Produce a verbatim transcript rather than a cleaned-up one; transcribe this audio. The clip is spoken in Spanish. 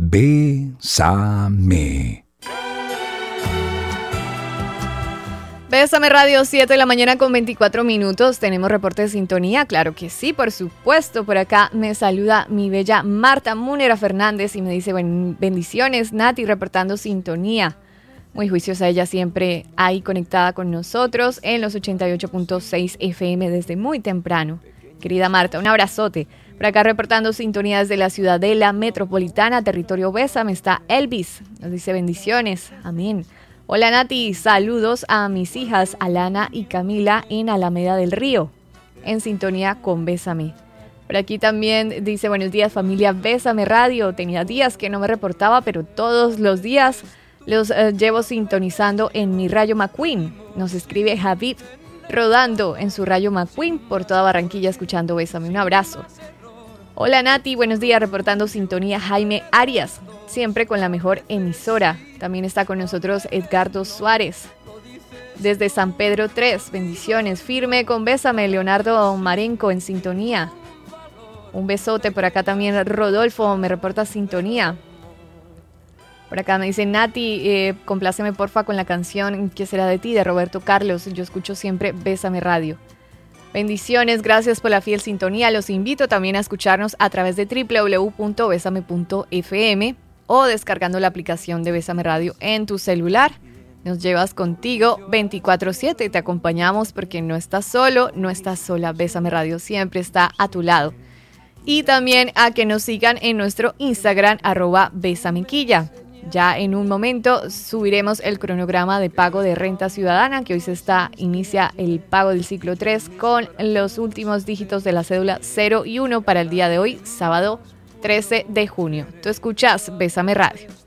Bésame. Bésame Radio, siete de la mañana con veinticuatro minutos. Tenemos reporte de sintonía, claro que sí, por supuesto. Por acá me saluda mi bella Marta Múnera Fernández y me dice bendiciones, Nati, reportando sintonía. Muy juiciosa ella, siempre ahí conectada con nosotros en los ochenta y ocho punto seis F M desde muy temprano. Querida Marta, un abrazote. Por acá reportando sintonía desde la Ciudadela Metropolitana, territorio Bésame, está Elvis. Nos dice bendiciones, amén. Hola Nati, saludos a mis hijas Alana y Camila en Alameda del Río, en sintonía con Bésame. Por aquí también dice buenos días familia Bésame Radio, tenía días que no me reportaba, pero todos los días los eh, llevo sintonizando en mi Rayo McQueen. Nos escribe Javid, rodando en su Rayo McQueen por toda Barranquilla escuchando Bésame, un abrazo. Hola Nati, buenos días, reportando sintonía Jaime Arias, siempre con la mejor emisora. También está con nosotros Edgardo Suárez, desde San Pedro tres, bendiciones. Firme con Bésame, Leonardo Marenco en sintonía. Un besote, por acá también Rodolfo me reporta sintonía. Por acá me dice Nati, eh, compláceme porfa con la canción ¿Qué será de ti? De Roberto Carlos. Yo escucho siempre Bésame Radio. Bendiciones, gracias por la fiel sintonía. Los invito también a escucharnos a través de doble u doble u doble u punto besame punto efe eme o descargando la aplicación de Bésame Radio en tu celular. Nos llevas contigo veinticuatro siete, te acompañamos porque no estás solo, no estás sola. Bésame Radio siempre está a tu lado. Y también a que nos sigan en nuestro Instagram, arroba Besamequilla. Ya en un momento subiremos el cronograma de pago de renta ciudadana, que hoy se está inicia el pago del ciclo tres con los últimos dígitos de la cédula cero y uno para el día de hoy, sábado trece de junio. Tú escuchas Bésame Radio.